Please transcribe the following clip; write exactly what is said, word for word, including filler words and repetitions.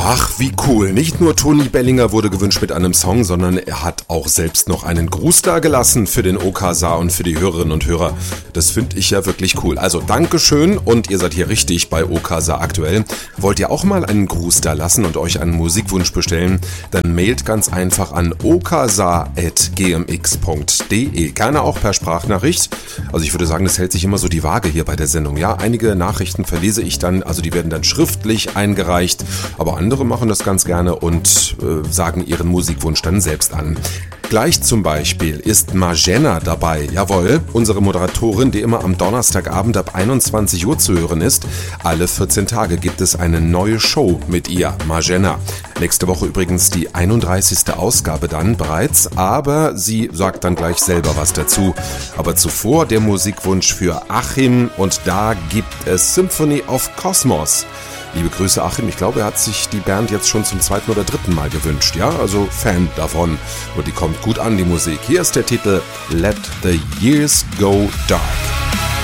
Ach, wie cool. Nicht nur Toni Bellinger wurde gewünscht mit einem Song, sondern er hat auch selbst noch einen Gruß dagelassen für den O K S A und für die Hörerinnen und Hörer. Das finde ich ja wirklich cool. Also Dankeschön und ihr seid hier richtig bei O K S A aktuell. Wollt ihr auch mal einen Gruß da lassen und euch einen Musikwunsch bestellen? Dann mailt ganz einfach an okasa at g m x punkt d e. Gerne auch per Sprachnachricht. Also ich würde sagen, das hält sich immer so die Waage hier bei der Sendung. Ja, einige Nachrichten verlese ich dann, also die werden dann schriftlich eingereicht, aber andere machen das ganz gerne und äh, sagen ihren Musikwunsch dann selbst an. Gleich zum Beispiel ist Marjana dabei, jawohl, unsere Moderatorin, die immer am Donnerstagabend ab einundzwanzig Uhr zu hören ist. Alle vierzehn Tage gibt es eine neue Show mit ihr, Marjana. Nächste Woche übrigens die einunddreißigste Ausgabe dann bereits, aber sie sagt dann gleich selber was dazu. Aber zuvor der Musikwunsch für Achim und da gibt es Symphony of Cosmos. Liebe Grüße Achim, ich glaube, er hat sich die Band jetzt schon zum zweiten oder dritten Mal gewünscht, ja, also Fan davon. Und die kommt gut an, die Musik. Hier ist der Titel Let the Years Go Dark.